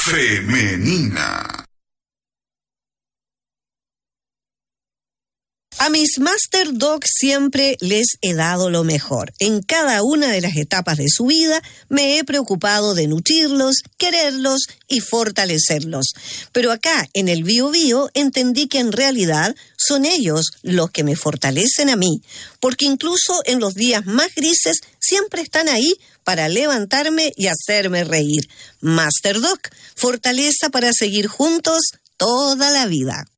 femenina. A mis Master Dog siempre les he dado lo mejor. En cada una de las etapas de su vida me he preocupado de nutrirlos, quererlos y fortalecerlos. Pero acá, en el Bio Bio, entendí que en realidad son ellos los que me fortalecen a mí. Porque incluso en los días más grises siempre están ahí para levantarme y hacerme reír. Master Dog, fortaleza para seguir juntos toda la vida.